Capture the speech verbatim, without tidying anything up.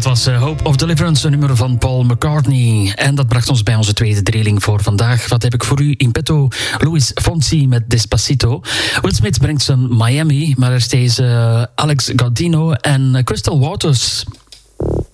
was uh, Hope of Deliverance, een nummer van Paul McCartney. En dat bracht ons bij onze tweede drilling voor vandaag. Wat heb ik voor u in petto? Luis Fonsi met Despacito. Will Smith brengt zijn Miami, maar er is deze uh, Alex Gaudino en uh, Crystal Waters.